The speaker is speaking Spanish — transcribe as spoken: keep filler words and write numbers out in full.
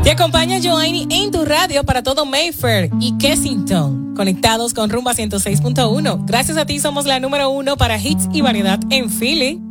Te acompaña Joanny en tu radio para todo Mayfair y Kensington. Conectados con Rumba ciento seis punto uno. Gracias a ti somos la número uno para hits y variedad en Philly.